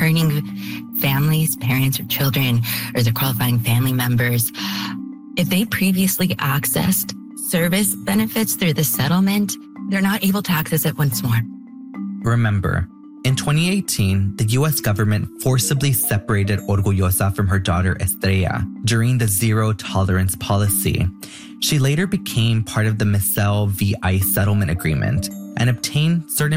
returning families, parents or children, or their qualifying family members, if they previously accessed service benefits through the settlement, they're not able to access it once more. Remember, in 2018, the U.S. government forcibly separated Orgullosa from her daughter Estrella during the zero tolerance policy. She later became part of the Missel v. ICE settlement agreement and obtained certain